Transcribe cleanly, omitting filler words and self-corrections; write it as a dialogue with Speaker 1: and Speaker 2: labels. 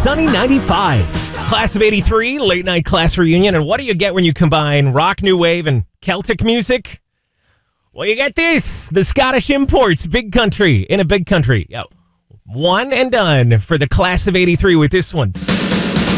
Speaker 1: Sunny 95. Class of 83, late night class reunion. And what do you get when you combine rock, new wave, and Celtic music? Well, you get this. The Scottish Imports, Big Country in a Big Country. Yep. One and done for the class of 83 with this one.